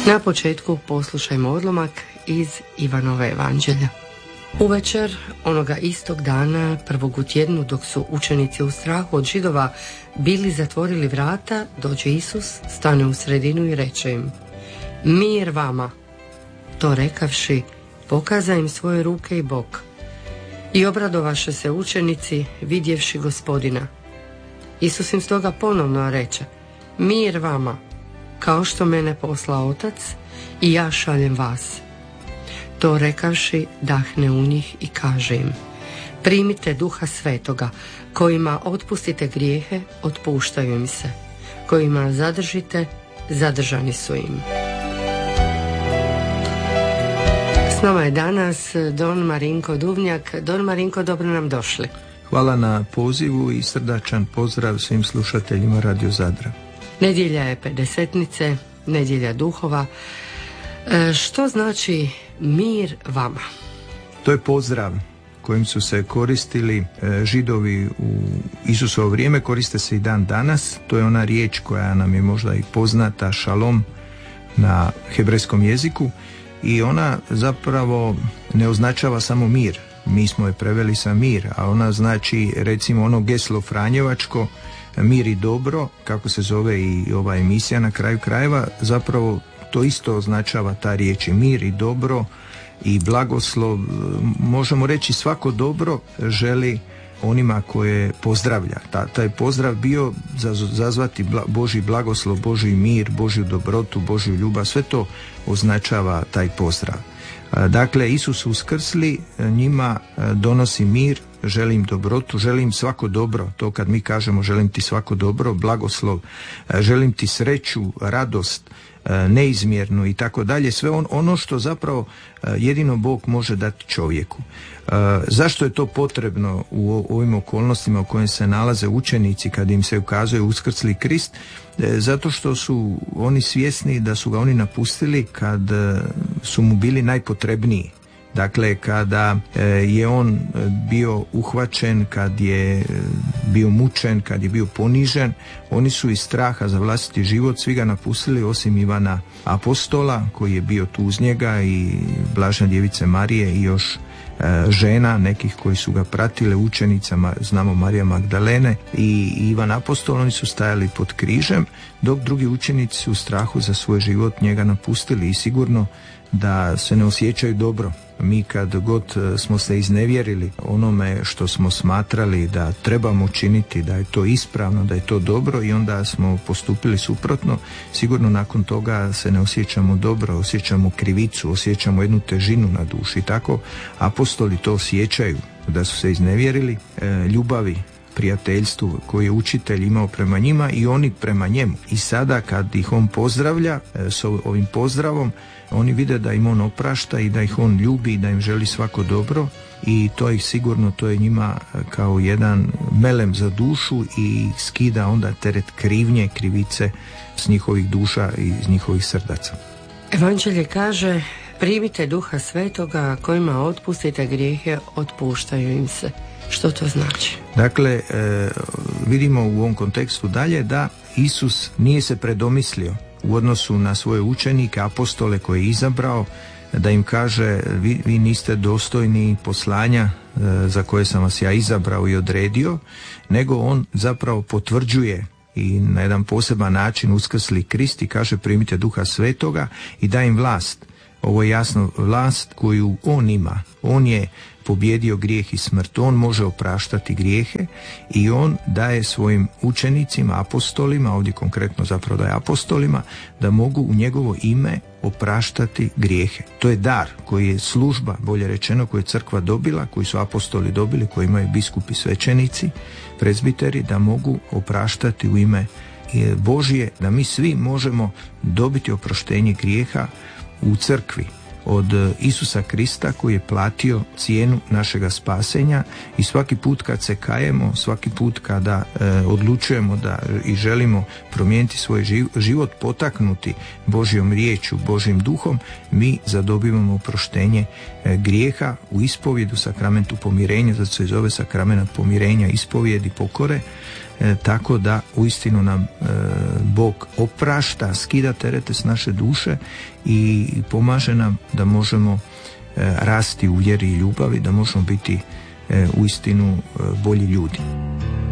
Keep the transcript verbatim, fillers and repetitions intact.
Na početku poslušajmo odlomak iz Ivanove evanđelja. Uvečer onoga istog dana, prvog u tjednu, dok su učenici u strahu od Židova bili zatvorili vrata, dođe Isus, stane u sredinu i reče im: mir vama. To rekavši, pokaza im svoje ruke i bok. I obradovaše se učenici, vidjevši Gospodina. Isus im stoga ponovno reče: mir vama, kao što mene posla Otac, i ja šaljem vas. To rekavši, dahne u njih i kaže im: primite Duha Svetoga, kojima otpustite grijehe, otpuštaju im se, kojima zadržite, zadržani su im. S nama je danas Don Marinko Duvnjak. Don Marinko, dobro nam došli. Hvala na pozivu i srdačan pozdrav svim slušateljima Radio Zadra. Nedjelja je pedesetnice, nedjelja duhova. E, što znači mir vama? To je pozdrav kojim su se koristili e, Židovi u Isusovo vrijeme, koriste se i dan danas. To je ona riječ koja nam je možda i poznata, šalom, na hebrejskom jeziku, i ona zapravo ne označava samo mir. Mi smo je preveli sa mir, a ona znači, recimo, ono geslo franjevačko, mir i dobro, kako se zove i ova emisija na kraju krajeva, zapravo to isto označava ta riječ, mir i dobro i blagoslov. Možemo reći, svako dobro želi onima koje pozdravlja. Ta, taj pozdrav bio zazvati bla, Božji blagoslov, Božji mir, Božju dobrotu, Božju ljubav, sve to označava taj pozdrav. Dakle, Isus uskrsli njima donosi mir, želim dobrotu, želim svako dobro. To kad mi kažemo želim ti svako dobro, blagoslov, želim ti sreću, radost, neizmjernu i tako dalje, sve on, ono što zapravo jedino Bog može dati čovjeku. Zašto je to potrebno u ovim okolnostima u kojim se nalaze učenici kad im se ukazuje uskrsli Krist? Zato što su oni svjesni da su ga oni napustili kad su mu bili najpotrebniji. Dakle, kada je on bio uhvaćen, kad je bio mučen, kad je bio ponižen, oni su iz straha za vlastiti život svi ga napustili, osim Ivana Apostola, koji je bio tu uz njega, i Blažene djevice Marije i još žena nekih koji su ga pratile, učenicama, znamo Marija Magdalene i Ivan Apostol. Oni su stajali pod križem, dok drugi učenici su u strahu za svoj život njega napustili, i sigurno da se ne osjećaju dobro. Mi kad god smo se iznevjerili onome što smo smatrali da trebamo činiti, da je to ispravno, da je to dobro, i onda smo postupili suprotno, sigurno nakon toga se ne osjećamo dobro, osjećamo krivicu, osjećamo jednu težinu na duši. Tako apostoli to osjećaju, da su se iznevjerili, ljubavi, prijateljstvu koji je učitelj imao prema njima i oni prema njemu. I sada kad ih on pozdravlja s ovim pozdravom, oni vide da im on oprašta i da ih on ljubi i da im želi svako dobro, i to ih sigurno, to je njima kao jedan melem za dušu i skida onda teret krivnje, krivice s njihovih duša i iz njihovih srdaca. Evanđelje kaže: primite Duha Svetoga, kojima otpustite grijehe, otpuštaju im se. Što to znači? Dakle, e, vidimo u ovom kontekstu dalje da Isus nije se predomislio u odnosu na svoje učenike, apostole koje je izabrao, da im kaže: vi, vi niste dostojni poslanja e, za koje sam vas ja izabrao i odredio, nego on zapravo potvrđuje i na jedan poseban način uskrsli Krist i kaže: primite Duha Svetoga, i daje im vlast. Ovo je jasno vlast koju on ima. On je pobjedio grijeh i smrt. On može opraštati grijehe i on daje svojim učenicima, apostolima, ovdje konkretno zapravo daje apostolima, da mogu u njegovo ime opraštati grijehe. To je dar koji je služba, bolje rečeno, koju je crkva dobila, koji su apostoli dobili, koji imaju biskupi, svećenici, prezbiteri, da mogu opraštati u ime Božje, da mi svi možemo dobiti oproštenje grijeha u crkvi od Isusa Krista, koji je platio cijenu našega spasenja, i svaki put kad se kajemo, svaki put kada e, odlučujemo da i želimo promijeniti svoj život, potaknuti Božjom riječu, Božjim duhom, mi zadobivamo oproštenje e, grijeha u ispovjedu, sakramentu pomirenja, zato se zove sakrament pomirenja, ispovjedi, pokore, e, tako da uistinu nam e, Bog oprašta, skida terete s naše duše i pomaže nam da možemo e, rasti u vjeri i ljubavi, da možemo biti e, uistinu e, bolji ljudi.